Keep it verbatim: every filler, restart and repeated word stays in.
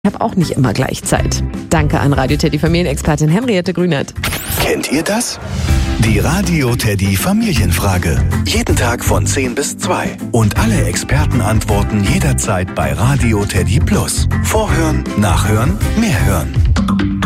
Ich habe auch nicht immer gleich Zeit. Danke an Radio Teddy Familienexpertin Henriette Grünert. Kennt ihr das? Die Radio Teddy Familienfrage. Jeden Tag von zehn bis zwei. Und alle Experten antworten jederzeit bei Radio Teddy Plus. Vorhören, nachhören, mehr hören.